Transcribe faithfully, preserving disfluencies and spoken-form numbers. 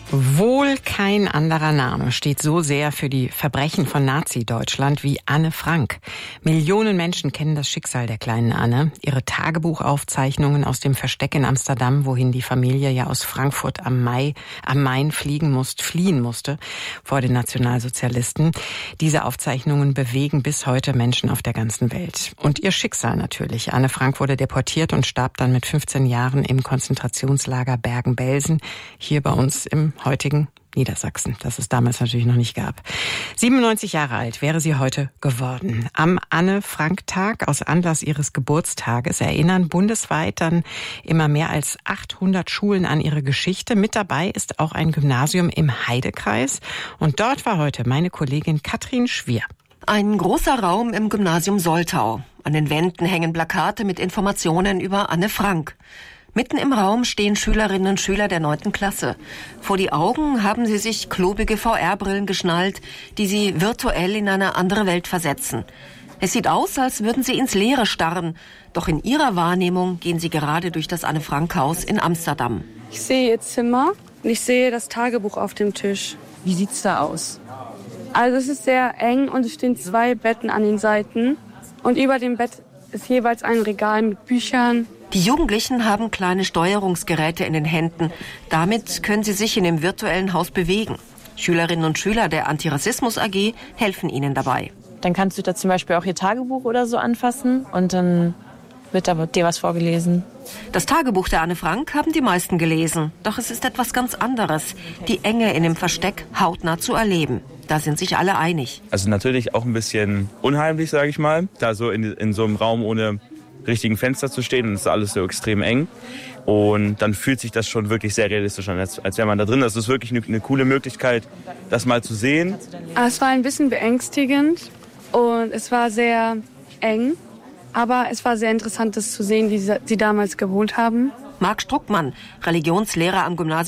Wohl kein anderer Name steht so sehr für die Verbrechen von Nazi-Deutschland wie Anne Frank. Millionen Menschen kennen das Schicksal der kleinen Anne. Ihre Tagebuchaufzeichnungen aus dem Versteck in Amsterdam, wohin die Familie ja aus Frankfurt am, Mai, am Main fliegen musste, fliehen musste vor den Nationalsozialisten. Diese Aufzeichnungen bewegen bis heute Menschen auf der ganzen Welt. Und ihr Schicksal natürlich. Anne Frank wurde deportiert und starb dann mit fünfzehn Jahren im Konzentrationslager Bergen-Belsen, hier bei uns im heutigen Niedersachsen, das es damals natürlich noch nicht gab. siebenundneunzig Jahre alt wäre sie heute geworden. Am Anne-Frank-Tag aus Anlass ihres Geburtstages erinnern bundesweit dann immer mehr als achthundert Schulen an ihre Geschichte. Mit dabei ist auch ein Gymnasium im Heidekreis. Und dort war heute meine Kollegin Katrin Schwier. Ein großer Raum im Gymnasium Soltau. An den Wänden hängen Plakate mit Informationen über Anne Frank. Mitten im Raum stehen Schülerinnen und Schüler der neunten Klasse. Vor die Augen haben sie sich klobige V R-Brillen geschnallt, die sie virtuell in eine andere Welt versetzen. Es sieht aus, als würden sie ins Leere starren. Doch in ihrer Wahrnehmung gehen sie gerade durch das Anne-Frank-Haus in Amsterdam. Ich sehe ihr Zimmer und ich sehe das Tagebuch auf dem Tisch. Wie sieht's da aus? Also es ist sehr eng und es stehen zwei Betten an den Seiten. Und über dem Bett ist jeweils ein Regal mit Büchern. Die Jugendlichen haben kleine Steuerungsgeräte in den Händen. Damit können sie sich in dem virtuellen Haus bewegen. Schülerinnen und Schüler der Antirassismus A G helfen ihnen dabei. Dann kannst du da zum Beispiel auch ihr Tagebuch oder so anfassen und dann wird da dir was vorgelesen. Das Tagebuch der Anne Frank haben die meisten gelesen. Doch es ist etwas ganz anderes, die Enge in dem Versteck hautnah zu erleben. Da sind sich alle einig. Also natürlich auch ein bisschen unheimlich, sage ich mal, da so in, in so einem Raum ohne richtigen Fenster zu stehen und es ist alles so extrem eng. Und dann fühlt sich das schon wirklich sehr realistisch an, als, als wäre man da drin. Das ist wirklich eine, eine coole Möglichkeit, das mal zu sehen. Es war ein bisschen beängstigend und es war sehr eng. Aber es war sehr interessant, das zu sehen, wie sie damals gewohnt haben. Marc Struckmann, Religionslehrer am Gymnasium